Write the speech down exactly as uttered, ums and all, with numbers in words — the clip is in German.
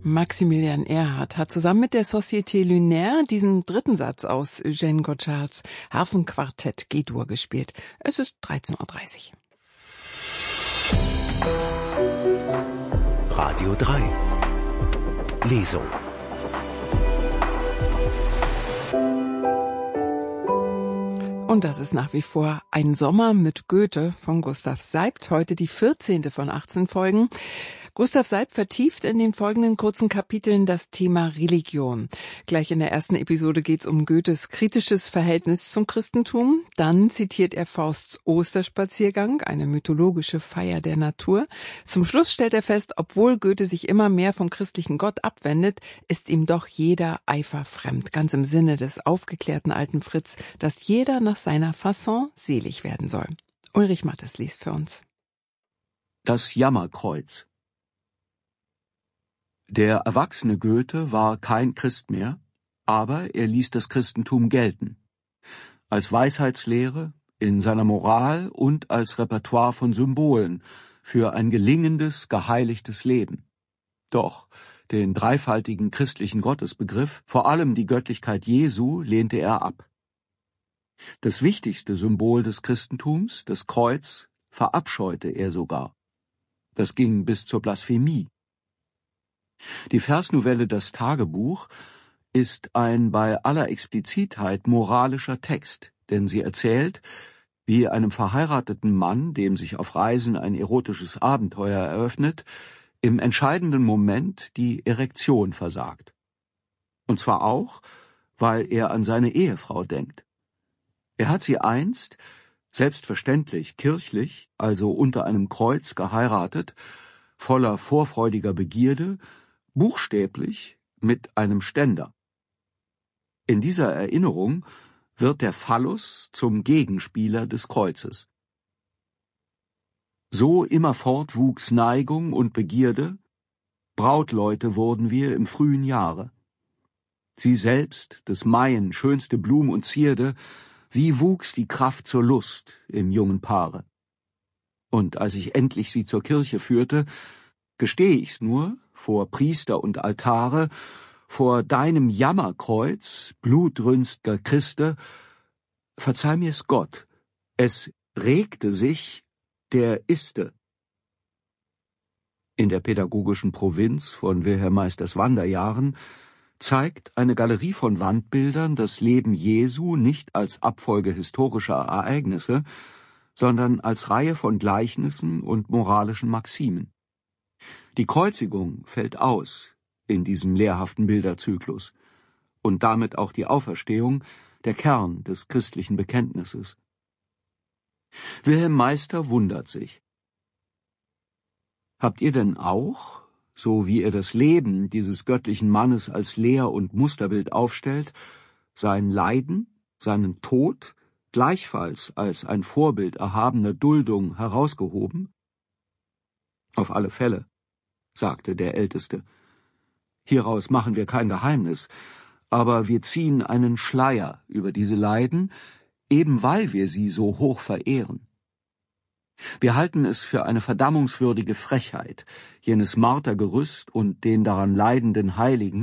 Maximilian Erhardt hat zusammen mit der Société Lunaire diesen dritten Satz aus Eugène Gottschalks Harfenquartett G-Dur gespielt. Es ist dreizehn Uhr dreißig. Radio drei. Lesung. Und das ist nach wie vor Ein Sommer mit Goethe von Gustav Seibt, heute die vierzehnte von achtzehn Folgen. Gustav Seibt vertieft in den folgenden kurzen Kapiteln das Thema Religion. Gleich in der ersten Episode geht es um Goethes kritisches Verhältnis zum Christentum. Dann zitiert er Fausts Osterspaziergang, eine mythologische Feier der Natur. Zum Schluss stellt er fest, obwohl Goethe sich immer mehr vom christlichen Gott abwendet, ist ihm doch jeder Eifer fremd. Ganz im Sinne des aufgeklärten alten Fritz, dass jeder nach seiner Fasson selig werden soll. Ulrich Mattes liest für uns. Das Jammerkreuz. Der erwachsene Goethe war kein Christ mehr, aber er ließ das Christentum gelten. Als Weisheitslehre, in seiner Moral und als Repertoire von Symbolen für ein gelingendes, geheiligtes Leben. Doch den dreifaltigen christlichen Gottesbegriff, vor allem die Göttlichkeit Jesu, lehnte er ab. Das wichtigste Symbol des Christentums, das Kreuz, verabscheute er sogar. Das ging bis zur Blasphemie. Die Versnovelle »Das Tagebuch« ist ein bei aller Explizitheit moralischer Text, denn sie erzählt, wie einem verheirateten Mann, dem sich auf Reisen ein erotisches Abenteuer eröffnet, im entscheidenden Moment die Erektion versagt. Und zwar auch, weil er an seine Ehefrau denkt. Er hat sie einst, selbstverständlich kirchlich, also unter einem Kreuz geheiratet, voller vorfreudiger Begierde, buchstäblich mit einem Ständer. In dieser Erinnerung wird der Phallus zum Gegenspieler des Kreuzes. So immerfort wuchs Neigung und Begierde, Brautleute wurden wir im frühen Jahre. Sie selbst, des Maien schönste Blum und Zierde, wie wuchs die Kraft zur Lust im jungen Paare. Und als ich endlich sie zur Kirche führte, gestehe ich's nur, vor Priester und Altare, vor deinem Jammerkreuz, blutrünst'ger Christe, verzeih mir's Gott, es regte sich der Iste. In der pädagogischen Provinz von Wilhelm Meisters Wanderjahren zeigt eine Galerie von Wandbildern das Leben Jesu nicht als Abfolge historischer Ereignisse, sondern als Reihe von Gleichnissen und moralischen Maximen. Die Kreuzigung fällt aus in diesem lehrhaften Bilderzyklus und damit auch die Auferstehung, der Kern des christlichen Bekenntnisses. Wilhelm Meister wundert sich. Habt ihr denn auch, so wie er das Leben dieses göttlichen Mannes als Lehr- und Musterbild aufstellt, sein Leiden, seinen Tod gleichfalls als ein Vorbild erhabener Duldung herausgehoben? Auf alle Fälle, sagte der Älteste. Hieraus machen wir kein Geheimnis, aber wir ziehen einen Schleier über diese Leiden, eben weil wir sie so hoch verehren. Wir halten es für eine verdammungswürdige Frechheit, jenes Martergerüst und den daran leidenden Heiligen